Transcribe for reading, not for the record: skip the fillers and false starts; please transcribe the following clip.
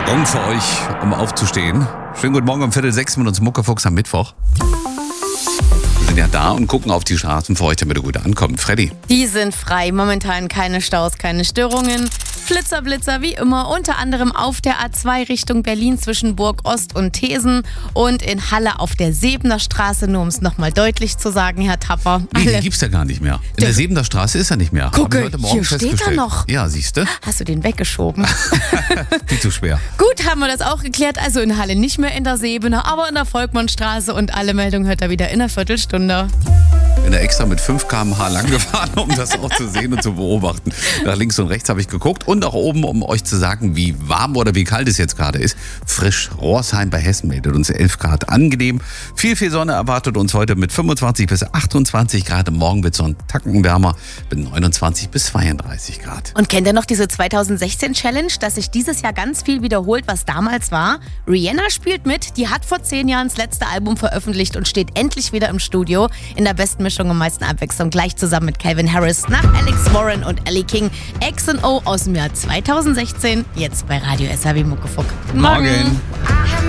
Gong für euch, um aufzustehen. Schönen guten Morgen um 5:45 mit uns Muckefuchs am Mittwoch. Wir sind ja da und gucken auf die Straßen für euch, damit ihr gut ankommt. Freddy. Die sind frei. Momentan keine Staus, keine Störungen. Flitzer, Blitzer wie immer, unter anderem auf der A2 Richtung Berlin zwischen Burg Ost und Thesen und in Halle auf der Sebener Straße, nur um es nochmal deutlich zu sagen, Herr Tapper. Nee, den gibt's ja gar nicht mehr. In der Sebener Straße ist er nicht mehr. Gucke, Hab ich heute Morgen hier steht er festgestellt. noch. Ja, siehst du? Hast du den weggeschoben? Viel zu schwer. Gut, haben wir das auch geklärt. Also in Halle nicht mehr in der Sebener, aber in der Volkmannstraße und alle Meldungen hört er wieder in einer Viertelstunde. Bin da extra mit 5 km/h lang gefahren, um das auch zu sehen und zu beobachten. Nach links und rechts habe ich geguckt und nach oben, um euch zu sagen, wie warm oder wie kalt es jetzt gerade ist. Frisch. Rohrsheim bei Hessen meldet uns 11 Grad. Angenehm. Viel Sonne erwartet uns heute mit 25 bis 28 Grad. Morgen wird es so ein Tacken wärmer mit 29 bis 32 Grad. Und kennt ihr noch diese 2016-Challenge, dass sich dieses Jahr ganz viel wiederholt, was damals war? Rihanna spielt mit, die hat vor 10 Jahren das letzte Album veröffentlicht und steht endlich wieder im Studio in der besten Mischung und meisten Abwechslung, gleich zusammen mit Calvin Harris nach Alex Warren und Ellie King. X&O aus dem Jahr 2016, jetzt bei Radio SAW Muckefuck. Morgen.